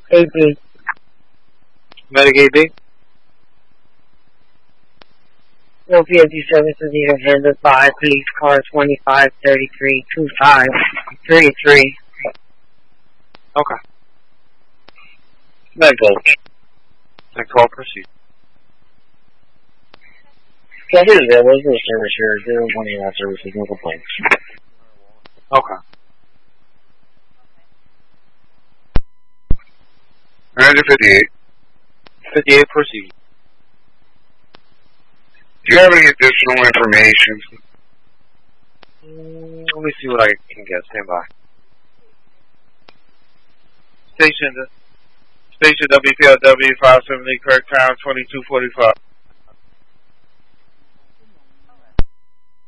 AB. Medic AB. Philadelphia services either handled by police car 2533-2533. Okay. Medical. And call proceed. Yeah, here there was no service here. 018 services, no complaints. Okay. Manager 58. 58, proceed. Do you have any additional information? Let me see what I can get. Stand by. Station WPLW 570, correct time 2245.